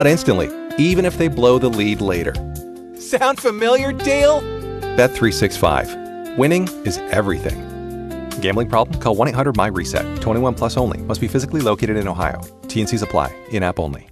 instantly, even if they blow the lead later. Sound familiar, Dale? Bet365. Winning is everything. Gambling problem? Call 1-800-MY-RESET. 21 plus only. Must be physically located in Ohio. T&Cs apply. In-app only.